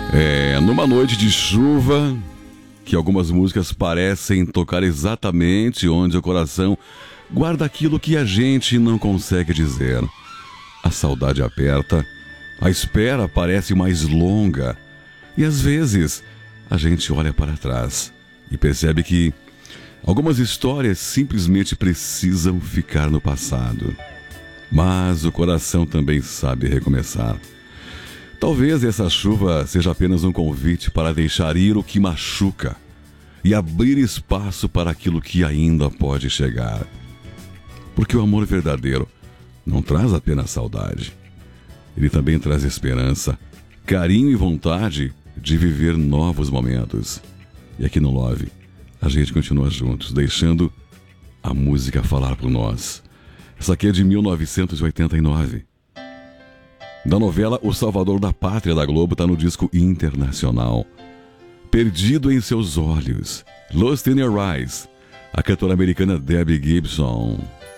Numa noite de chuva, que algumas músicas parecem tocar exatamente onde o coração guarda aquilo que a gente não consegue dizer. A saudade aperta, a espera parece mais longa e às vezes a gente olha para trás e percebe que algumas histórias simplesmente precisam ficar no passado. Mas o coração também sabe recomeçar. Talvez essa chuva seja apenas um convite para deixar ir o que machuca e abrir espaço para aquilo que ainda pode chegar. Porque o amor verdadeiro não traz apenas saudade. Ele também traz esperança, carinho e vontade de viver novos momentos. E aqui no Love, a gente continua juntos, deixando a música falar por nós. Essa aqui é de 1989. Da novela O Salvador da Pátria da Globo, está no disco internacional. Perdido em Seus Olhos, Lost in Your Eyes, a cantora americana Debbie Gibson.